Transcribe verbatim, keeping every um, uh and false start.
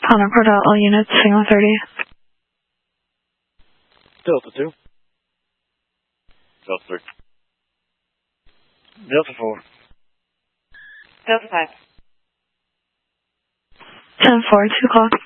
Contact Cordell, all units, signal thirty. Delta two. Delta three. Delta four. Delta five. ten four, two o'clock.